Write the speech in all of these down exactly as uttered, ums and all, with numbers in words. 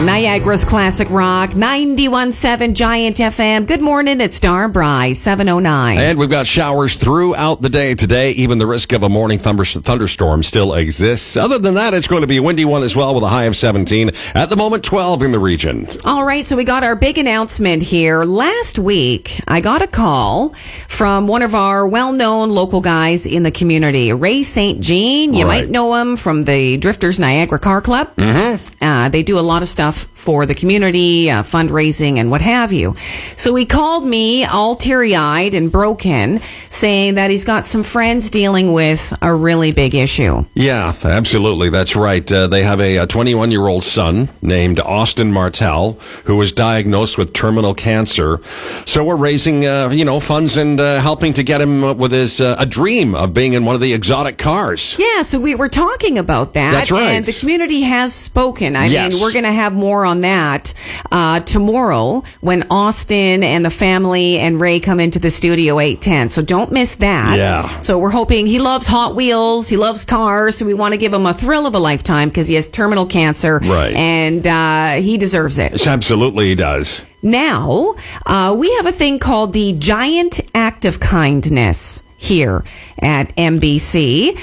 Niagara's Classic Rock, ninety-one point seven Giant F M. Good morning, it's Dar Bry, seven oh nine. And we've got showers throughout the day today. Even the risk of a morning thunder- thunderstorm still exists. Other than that, it's going to be a windy one as well with a high of seventeen. At the moment, twelve in the region. All right, so we got our big announcement here. Last week, I got a call from one of our well-known local guys in the community, Ray Saint Jean. You Right. might know him from the Drifters Niagara Car Club. Mm-hmm. Uh, they do a lot of stuff for the community, uh, fundraising and what have you. So he called me all teary-eyed and broken, saying that he's got some friends dealing with a really big issue. Yeah, absolutely. That's right. Uh, they have a twenty-one-year-old son named Austin Martell who was diagnosed with terminal cancer. So we're raising, uh, you know, funds and uh, helping to get him with his uh, a dream of being in one of the exotic cars. Yeah, so we were talking about that. That's right. And the community has spoken. I Yes. mean, we're going to have more on that uh, tomorrow when Austin and the family and Ray come into the studio eight ten. So don't miss that. Yeah. So we're hoping, he loves Hot Wheels, he loves cars, so we want to give him a thrill of a lifetime because he has terminal cancer. Right. And uh, he deserves it. Yes, absolutely he does. Now, uh, we have a thing called the Giant Act of Kindness here at M B C.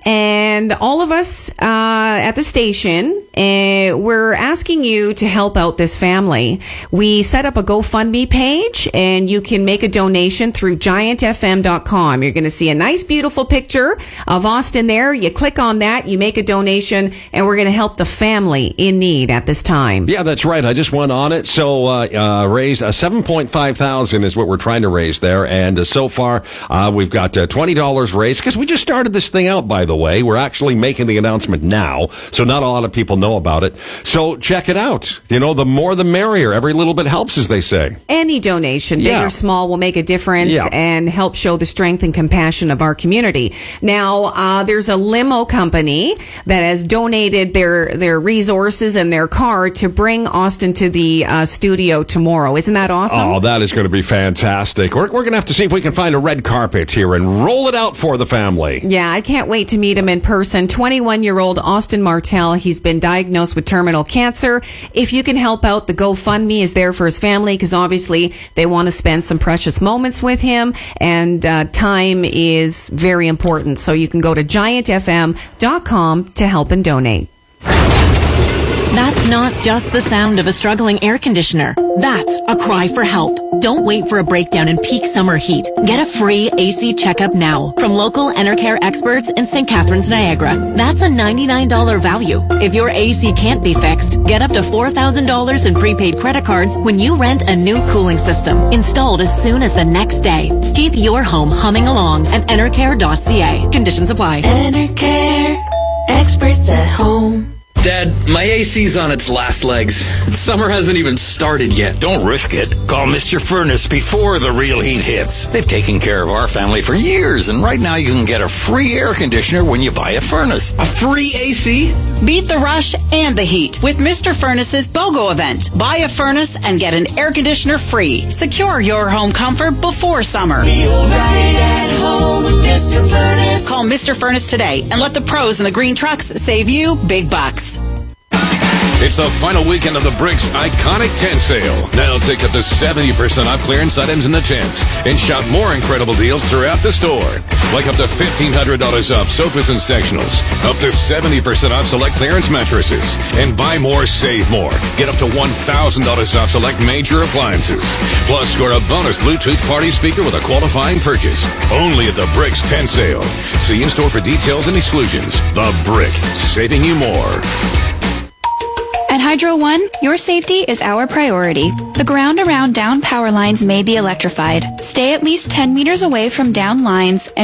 And all of us uh, at the station, uh, we're asking you to help out this family. We set up a GoFundMe page, and you can make a donation through giant f m dot com. You're going to see a nice, beautiful picture of Austin there. You click on that, you make a donation, and we're going to help the family in need at this time. Yeah, that's right. I just went on it. So uh, uh, raised uh, seven point five thousand is what we're trying to raise there. And uh, so far, uh, we've got uh, twenty dollars raised because we just started this thing out, by the way. We're actually making the announcement now, so not a lot of people know about it. So check it out. You know, the more the merrier. Every little bit helps, as they say. Any donation, big Yeah. or small, will make a difference Yeah. and help show the strength and compassion of our community. Now, uh, there's a limo company that has donated their their resources and their car to bring Austin to the uh, studio tomorrow. Isn't that awesome? Oh, that is going to be fantastic. We're, we're going to have to see if we can find a red carpet here and roll it out for the family. Yeah, I can't wait to meet him in person. twenty-one-year-old Austin Martell. He's been diagnosed with terminal cancer. If you can help out, the GoFundMe is there for his family because obviously they want to spend some precious moments with him, and uh, time is very important. So you can go to giant f m dot com to help and donate. That's not just the sound of a struggling air conditioner. That's a cry for help. Don't wait for a breakdown in peak summer heat. Get a free A C checkup now from local Enercare experts in Saint Catharines, Niagara. That's a ninety-nine dollars value. If your A C can't be fixed, get up to four thousand dollars in prepaid credit cards when you rent a new cooling system, installed as soon as the next day. Keep your home humming along at enercare dot c a. Conditions apply. Enercare, experts at home. Dad, my A C's on its last legs. Summer hasn't even started yet. Don't risk it. Call Mister Furnace before the real heat hits. They've taken care of our family for years, and right now you can get a free air conditioner when you buy a furnace. A free A C? Beat the rush and the heat with Mister Furnace's BOGO event. Buy a furnace and get an air conditioner free. Secure your home comfort before summer. Feel right at home with Mister Furnace. Call Mister Furnace today and let the pros in the green trucks save you big bucks. It's the final weekend of the Bricks Iconic Tent Sale. Now take up to seventy percent off clearance items in the tents and shop more incredible deals throughout the store. Like up to fifteen hundred dollars off sofas and sectionals, up to seventy percent off select clearance mattresses, and buy more, save more. Get up to one thousand dollars off select major appliances. Plus, score a bonus Bluetooth party speaker with a qualifying purchase. Only at the Bricks Tent Sale. See in-store for details and exclusions. The Brick, saving you more. At Hydro One, your safety is our priority. The ground around down power lines may be electrified. Stay at least ten meters away from down lines and